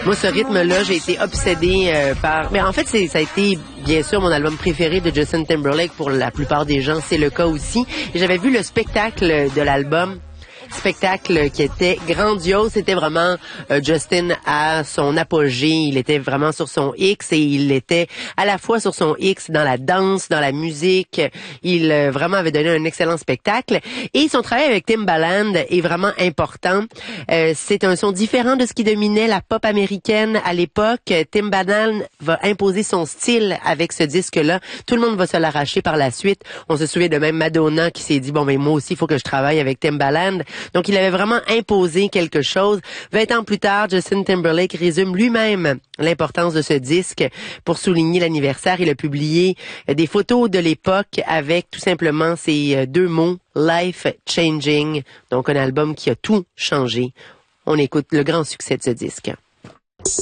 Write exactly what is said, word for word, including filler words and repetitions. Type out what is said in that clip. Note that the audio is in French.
Moi, ce rythme-là, j'ai été obsédée euh, par... Mais en fait, c'est, ça a été, bien sûr, mon album préféré de Justin Timberlake pour la plupart des gens. C'est le cas aussi. Et j'avais vu le spectacle de l'album. Spectacle qui était grandiose. C'était vraiment euh, Justin à son apogée. Il était vraiment sur son X et il était à la fois sur son X dans la danse, dans la musique. Il euh, vraiment avait donné un excellent spectacle. Et son travail avec Timbaland est vraiment important. Euh, c'est un son différent de ce qui dominait la pop américaine à l'époque. Timbaland va imposer son style avec ce disque-là. Tout le monde va se l'arracher par la suite. On se souvient de même Madonna qui s'est dit, bon, ben moi aussi, il faut que je travaille avec Timbaland. Donc, il avait vraiment imposé quelque chose. Vingt ans plus tard, Justin Timberlake résume lui-même l'importance de ce disque. Pour souligner l'anniversaire, il a publié des photos de l'époque avec tout simplement ces deux mots, Life Changing. Donc, un album qui a tout changé. On écoute le grand succès de ce disque.